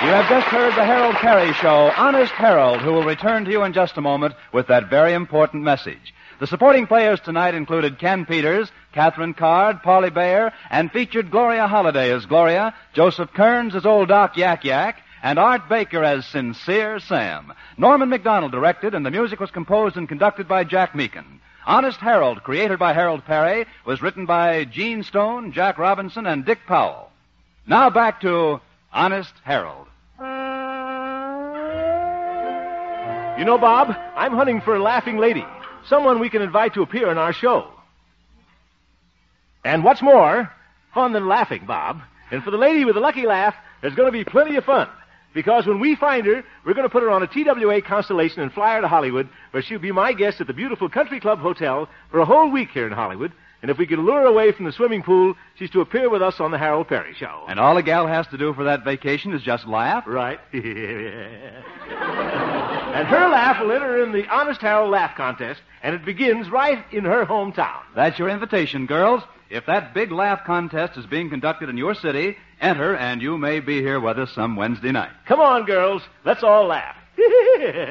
You have just heard the Harold Perry Show, Honest Harold, who will return to you in just a moment with that very important message. The supporting players tonight included Ken Peters, Catherine Card, Parley Bayer, and featured Gloria Holliday as Gloria, Joseph Kearns as Old Doc Yak Yak, and Art Baker as Sincere Sam. Norman McDonald directed, and the music was composed and conducted by Jack Meakin. Honest Harold, created by Harold Perry, was written by Gene Stone, Jack Robinson, and Dick Powell. Now back to Honest Harold. You know, Bob, I'm hunting for a laughing lady, someone we can invite to appear in our show. And what's more fun than laughing, Bob? And for the lady with the lucky laugh, there's going to be plenty of fun. Because when we find her, we're going to put her on a TWA Constellation and fly her to Hollywood, where she'll be my guest at the beautiful Country Club Hotel for a whole week here in Hollywood. And if we can lure her away from the swimming pool, she's to appear with us on the Harold Perry Show. And all a gal has to do for that vacation is just laugh? Right. And her laugh will enter in the Honest Harold Laugh Contest, and it begins right in her hometown. That's your invitation, girls. If that big laugh contest is being conducted in your city, enter, and you may be here with us some Wednesday night. Come on, girls. Let's all laugh.